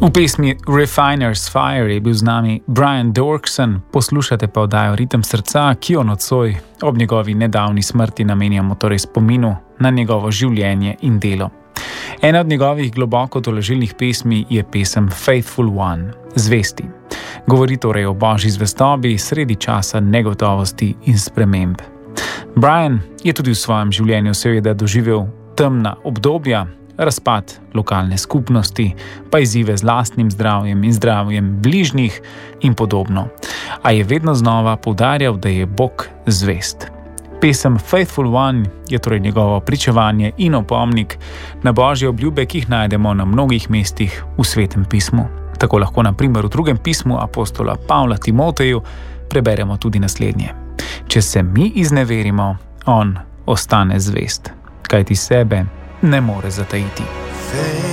V pesmi Refiner's Fire je bil z nami Brian Doerksen, poslušate pa oddajo Ritem srca, ki jo nocoj ob njegovi nedavni smrti namenjamo torej spominu na njegovo življenje in delo. Ena od njegovih globoko tolažilnih pesmi je pesem Faithful One, zvesti. Govori torej o božji zvestobi sredi časa negotovosti in sprememb. Brian je tudi v svojem življenju seveda doživel temna obdobja, razpad lokalne skupnosti, pa izzive z lastnim zdravjem in zdravjem bližnjih in podobno. A je vedno znova poudarjal, da je Bog zvest. Pesem Faithful One je torej njegovo pričevanje in opomnik na božje obljube, ki jih najdemo na mnogih mestih v Svetem pismu. Tako lahko na primer v drugem pismu apostola Pavla Timoteju preberemo tudi naslednje. Če se mi izneverimo, on ostane zvest, kajti sebe ne more zatajiti.